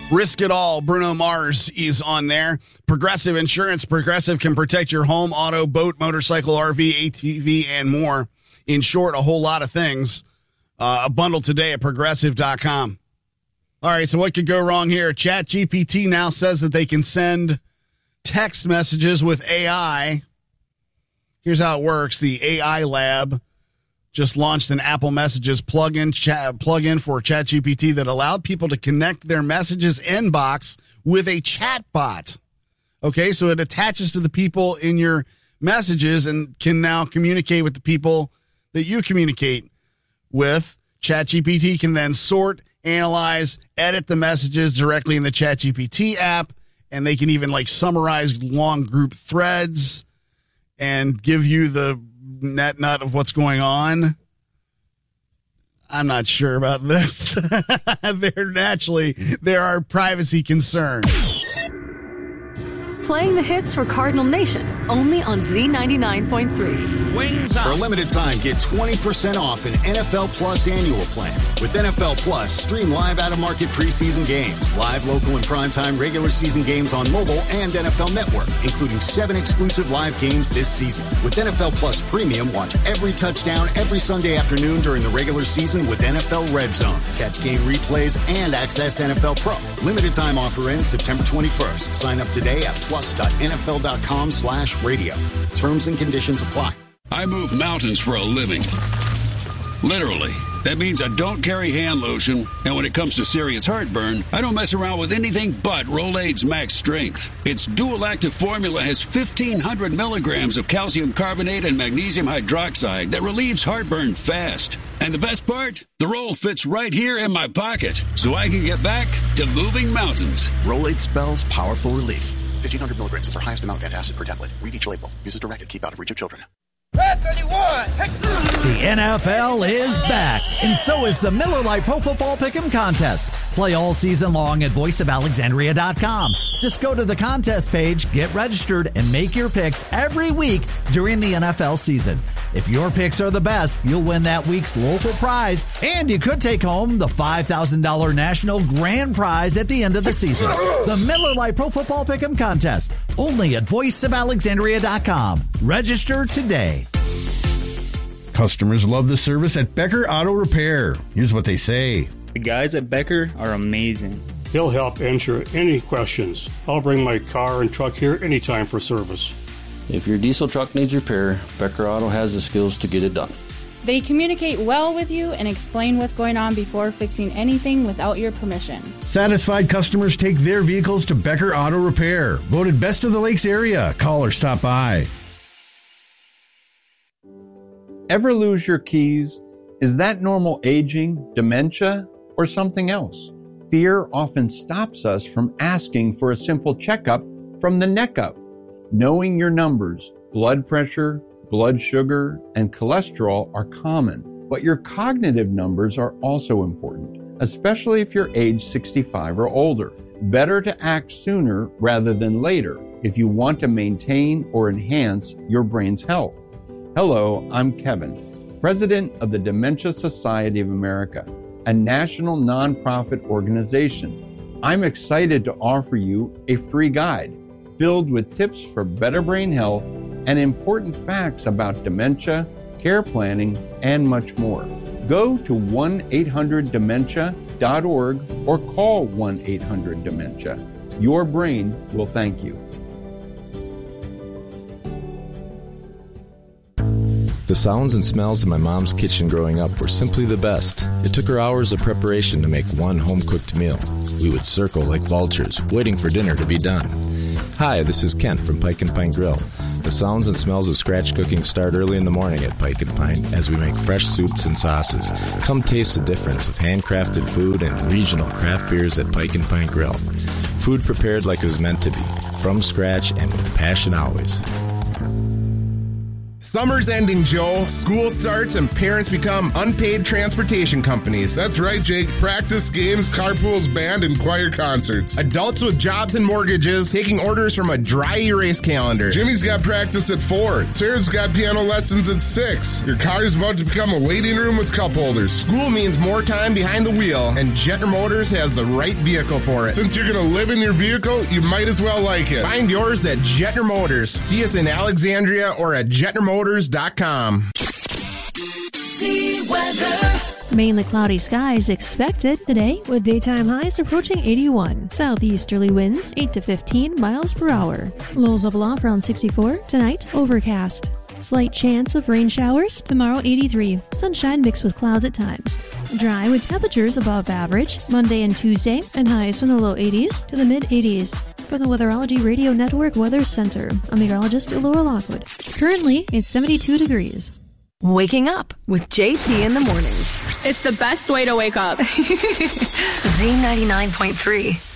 Risk It All, Bruno Mars is on there. Progressive Insurance. Progressive can protect your home, auto, boat, motorcycle, RV, ATV, and more. In short, a whole lot of things. A bundle today at Progressive.com. All right, so what could go wrong here? ChatGPT now says that they can send text messages with AI. Here's how it works. The AI Lab just launched an Apple Messages plugin for ChatGPT that allowed people to connect their messages inbox with a chatbot. Okay, so it attaches to the people in your messages and can now communicate with the people that you communicate with. ChatGPT can then sort, analyze, edit the messages directly in the ChatGPT app, and they can even summarize long group threads and give you the net nut of what's going on. I'm not sure about this. There are privacy concerns. Playing the hits for Cardinal Nation, only on Z99.3. Wings up. For a limited time, get 20% off an NFL Plus annual plan. With NFL Plus, stream live out-of-market preseason games, live local and primetime regular season games on mobile and NFL Network, including 7 exclusive live games this season. With NFL Plus Premium, watch every touchdown every Sunday afternoon during the regular season with NFL Red Zone. Catch game replays and access NFL Pro. Limited time offer ends September 21st. Sign up today at plus.nfl.com/radio. Terms and conditions apply. I move mountains for a living. Literally. That means I don't carry hand lotion, and when it comes to serious heartburn, I don't mess around with anything but Rolaids Max Strength. Its dual active formula has 1,500 milligrams of calcium carbonate and magnesium hydroxide that relieves heartburn fast. And the best part? The roll fits right here in my pocket, so I can get back to moving mountains. Rolaids spells powerful relief. 1,500 milligrams is our highest amount of antacid per tablet. Read each label. Use as directed. Keep out of reach of children. The NFL is back, and so is the Miller Lite Pro Football Pick'em Contest. Play all season long at voiceofalexandria.com. Just go to the contest page, get registered, and make your picks every week during the NFL season. If your picks are the best, you'll win that week's local prize, and you could take home the $5,000 national grand prize at the end of the season. The Miller Lite Pro Football Pick'em Contest, only at voiceofalexandria.com. Register today. Customers love the service at Becker Auto Repair. Here's what they say. The guys at Becker are amazing. He'll help answer any questions. I'll bring my car and truck here anytime for service. If your diesel truck needs repair, Becker Auto has the skills to get it done. They communicate well with you and explain what's going on before fixing anything without your permission. Satisfied customers take their vehicles to Becker Auto Repair. Voted best of the Lakes area. Call or stop by. Ever lose your keys? Is that normal aging, dementia, or something else? Fear often stops us from asking for a simple checkup from the neck up. Knowing your numbers, blood pressure, blood sugar, and cholesterol are common, but your cognitive numbers are also important, especially if you're age 65 or older. Better to act sooner rather than later if you want to maintain or enhance your brain's health. Hello, I'm Kevin, President of the Dementia Society of America, a national nonprofit organization. I'm excited to offer you a free guide filled with tips for better brain health and important facts about dementia, care planning, and much more. Go to 1-800-DEMENTIA.org or call 1-800-DEMENTIA. Your brain will thank you. The sounds and smells of my mom's kitchen growing up were simply the best. It took her hours of preparation to make one home-cooked meal. We would circle like vultures, waiting for dinner to be done. Hi, this is Kent from Pike and Pine Grill. The sounds and smells of scratch cooking start early in the morning at Pike and Pine as we make fresh soups and sauces. Come taste the difference of handcrafted food and regional craft beers at Pike and Pine Grill. Food prepared like it was meant to be, from scratch and with passion always. Summer's ending, Joe. School starts and parents become unpaid transportation companies. That's right, Jake. Practice games, carpools, band, and choir concerts. Adults with jobs and mortgages taking orders from a dry erase calendar. Jimmy's got practice at 4. Sarah's got piano lessons at 6. Your car's about to become a waiting room with cup holders. School means more time behind the wheel, and Jetner Motors has the right vehicle for it. Since you're going to live in your vehicle, you might as well like it. Find yours at Jetner Motors. See us in Alexandria or at JetnerMotors.com. See weather. Mainly cloudy skies expected today with daytime highs approaching 81. Southeasterly winds 8 to 15 miles per hour. Lows level off around 64. Tonight, overcast. Slight chance of rain showers. Tomorrow, 83. Sunshine mixed with clouds at times. Dry with temperatures above average. Monday and Tuesday, and highs from the low 80s to the mid 80s. For the Weatherology Radio Network Weather Center, I'm meteorologist Laura Lockwood. Currently, it's 72 degrees. Waking up with JP in the mornings. It's the best way to wake up. Z99.3.